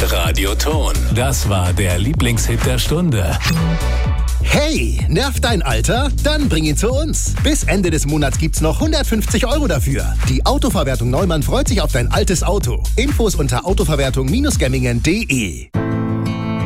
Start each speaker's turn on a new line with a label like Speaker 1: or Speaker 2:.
Speaker 1: Radioton. Das war der Lieblingshit der Stunde.
Speaker 2: Hey, nervt dein Alter? Dann bring ihn zu uns. Bis Ende des Monats gibt's noch 150 € dafür. Die Autoverwertung Neumann freut sich auf dein altes Auto. Infos unter autoverwertung-gemmingen.de.